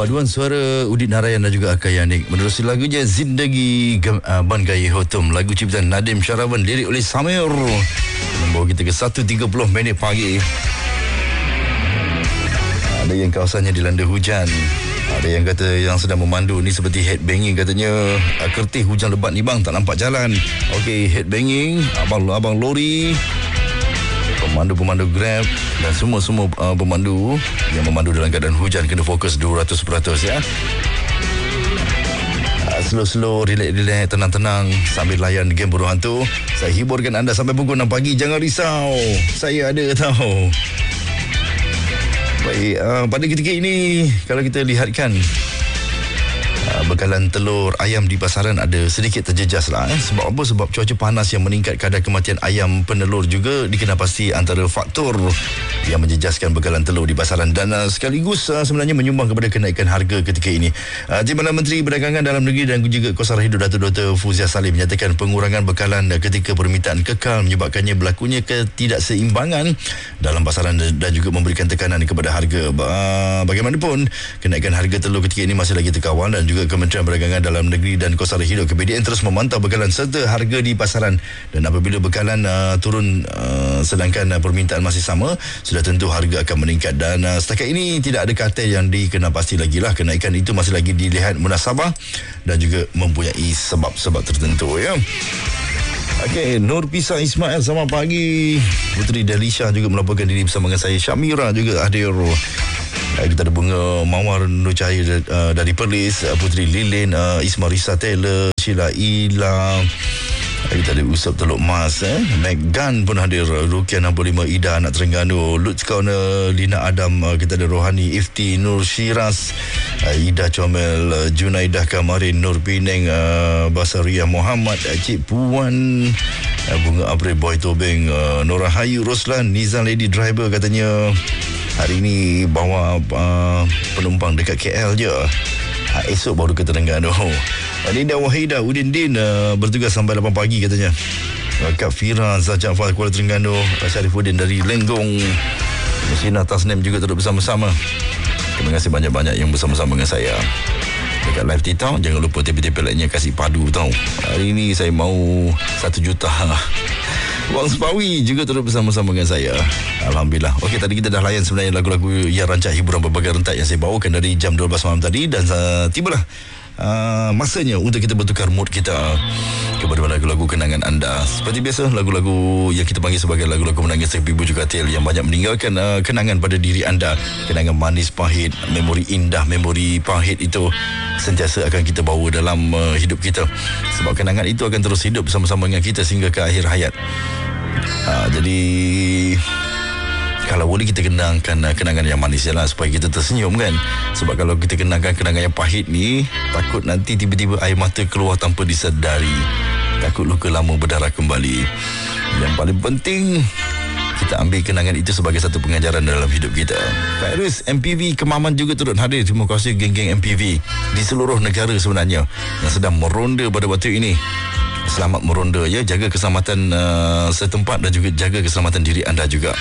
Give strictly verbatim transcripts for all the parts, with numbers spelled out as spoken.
Paduan suara Udit Narayan dan juga Akay Yanik menerusi lagunya Zindagi uh, Ban Gaya Hotum, lagu ciptaan Nadim Syarawan, lirik oleh Samir, membawa kita ke satu tiga puluh minit pagi. Ada yang kawasannya dilanda hujan, ada yang kata yang sedang memandu ni seperti headbanging katanya. Kertih hujan lebat ni bang, tak nampak jalan. Okey, headbanging, abang-abang lori, pemandu-pemandu Grab dan semua-semua uh, pemandu yang memandu dalam keadaan hujan kena fokus dua ratus peratus ya. Uh, slow-slow, relax-relax, tenang-tenang sambil layan game burung hantu. Saya hiburkan anda sampai pukul enam pagi. Jangan risau, saya ada tahu. Baik, uh, pada ketika ini kalau kita lihatkan uh, bekalan telur ayam di pasaran ada sedikit terjejas lah eh. Sebab apa? Sebab cuaca panas yang meningkat kadar kematian ayam penelur juga dikenapasti antara faktor yang menjejaskan bekalan telur di pasaran dan uh, sekaligus uh, sebenarnya menyumbang kepada kenaikan harga ketika ini. Uh, Timbalan Menteri Perdagangan Dalam Negeri dan juga Kosara Hidup Datuk Doktor Fuzia Salim menyatakan pengurangan bekalan uh, ketika permintaan kekal menyebabkannya berlakunya ketidakseimbangan dalam pasaran dan juga memberikan tekanan kepada harga. Uh, bagaimanapun, kenaikan harga telur ketika ini masih lagi terkawal dan juga Kementerian Perdagangan Dalam Negeri dan Kosara Hidup K P D N terus memantau bekalan serta harga di pasaran, dan apabila bekalan uh, turun uh, sedangkan uh, permintaan masih sama, sudah tentu harga akan meningkat. Dan uh, setakat ini tidak ada kartel yang dikenapasti lagi lah. Kenaikan itu masih lagi dilihat munasabah dan juga mempunyai sebab-sebab tertentu ya. Okey, Nur Pisa Ismail, selamat pagi. Puteri Delisha juga melaporkan diri bersama dengan saya. Syamira juga hadir. Kita ada Bunga Mawar Nur Cahaya uh, dari Perlis, uh, Puteri Lilin, uh, Isma Risa Taylor, Sheila Ila. Kita ada Usap Teluk Mas, eh? Megan pun hadir, Rukia enam puluh lima, Ida anak Terengganu, Lutz Corner, Lina Adam, uh, kita ada Rohani Ifti, Nur Shiraz, uh, Ida Comel, uh, Junaidah Kamarin, Nur Pineng, uh, Basaria Muhammad, uh, Cik Puan, uh, Bunga April, Boy Tobeng, uh, Nora Hayu Roslan, Nizam Lady Driver katanya hari ini bawa uh, penumpang dekat K L je. Ha, esok baru ke Terengganu. Linda Wahida Udin Din uh, bertugas sampai lapan pagi katanya. Kak Fira Zajafar Kuala Terengganu, Syarifuddin dari Lenggong, Musina Tasnim juga turut bersama-sama. Terima kasih banyak-banyak yang bersama-sama dengan saya dekat live TikTok. Jangan lupa T P T P lainnya kasih padu tau. Hari ini saya mau satu juta. Wang Sepawi juga turut bersama-sama dengan saya. Alhamdulillah. Okey, tadi kita dah layan sebenarnya lagu-lagu yang rancak hiburan berbagai rentak yang saya bawakan dari jam dua belas malam tadi. Dan uh, tibalah uh, masanya untuk kita bertukar mood kita kepada lagu-lagu kenangan anda. Seperti biasa, lagu-lagu yang kita panggil sebagai lagu-lagu menangis tapi bujuk katil yang banyak meninggalkan uh, kenangan pada diri anda. Kenangan manis pahit, memori indah, memori pahit itu sentiasa akan kita bawa dalam uh, hidup kita. Sebab kenangan itu akan terus hidup bersama-sama dengan kita sehingga ke akhir hayat. Uh, jadi kalau boleh kita kenangkan uh, kenangan yang manis je lah supaya kita tersenyum kan. Sebab kalau kita kenangkan kenangan yang pahit ni, takut nanti tiba-tiba air mata keluar tanpa disedari. Takut luka lama berdarah kembali. Yang paling penting, kita ambil kenangan itu sebagai satu pengajaran dalam hidup kita. Virus M P V Kemaman juga turut hadir. Terima kasih geng-geng M P V di seluruh negara sebenarnya yang sedang meronda pada waktu ini. Selamat meronda ya, jaga keselamatan uh, setempat dan juga jaga keselamatan diri anda juga.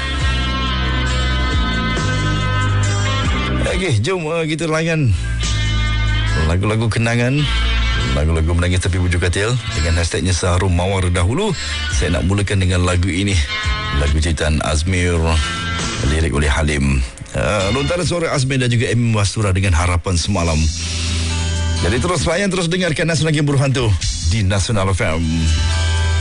Okey, jom uh, kita layan lagu-lagu kenangan, lagu-lagu menangis tapi bujuk katil dengan hashtagnya Seharum Mawar dahulu. Saya nak mulakan dengan lagu ini, lagu ciptaan Azmir, lirik oleh Halim. Uh, Lontara suara Azmir dan juga Amy Mastura dengan Harapan Semalam. Jadi terus layan, terus dengarkan Nasional Game Burung Hantu di Nasional F M.